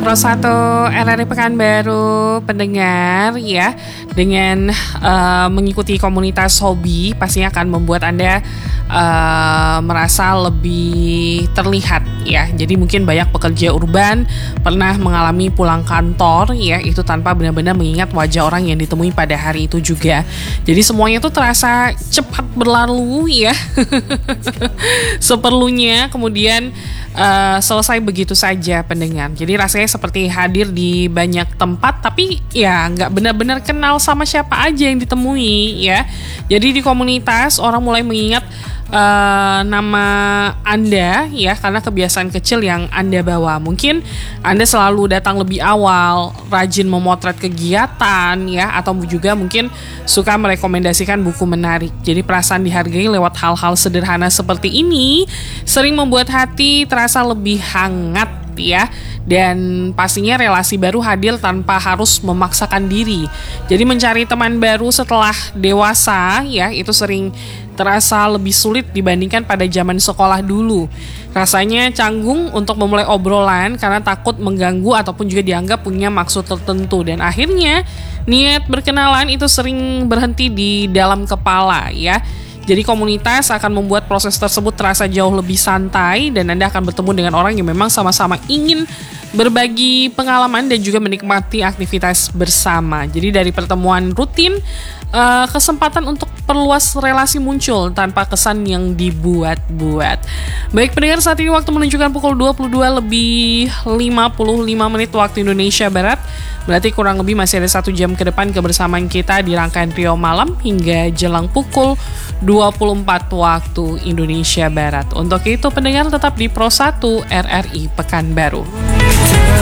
Pro 1 RRI Pekanbaru pendengar ya, dengan mengikuti komunitas hobi pastinya akan membuat Anda merasa lebih terlihat ya. Jadi mungkin banyak pekerja urban pernah mengalami pulang kantor ya, itu tanpa benar-benar mengingat wajah orang yang ditemui pada hari itu juga. Jadi semuanya tuh terasa cepat berlalu ya. Seperlunya kemudian selesai begitu saja pendengar. Jadi rasanya seperti hadir di banyak tempat tapi ya nggak benar-benar kenal sama siapa aja yang ditemui ya. Jadi di komunitas orang mulai mengingat nama Anda ya, karena kebiasaan kecil yang Anda bawa. Mungkin Anda selalu datang lebih awal, rajin memotret kegiatan ya, atau juga mungkin suka merekomendasikan buku menarik. Jadi perasaan dihargai lewat hal-hal sederhana seperti ini sering membuat hati terasa lebih hangat ya. Dan pastinya relasi baru hadir tanpa harus memaksakan diri. Jadi mencari teman baru setelah dewasa ya, itu sering terasa lebih sulit dibandingkan pada zaman sekolah dulu. Rasanya canggung untuk memulai obrolan karena takut mengganggu ataupun juga dianggap punya maksud tertentu. Dan akhirnya niat berkenalan itu sering berhenti di dalam kepala ya. Jadi komunitas akan membuat proses tersebut terasa jauh lebih santai dan Anda akan bertemu dengan orang yang memang sama-sama ingin berbagi pengalaman dan juga menikmati aktivitas bersama. Jadi dari pertemuan rutin, kesempatan untuk perluas relasi muncul tanpa kesan yang dibuat-buat. Baik pendengar, saat ini waktu menunjukkan pukul 22 lebih 55 menit waktu Indonesia Barat. Berarti kurang lebih masih ada 1 jam ke depan kebersamaan kita di rangkaian Trio Malam hingga jelang pukul 24 waktu Indonesia Barat. Untuk itu pendengar tetap di Pro 1 RRI Pekanbaru.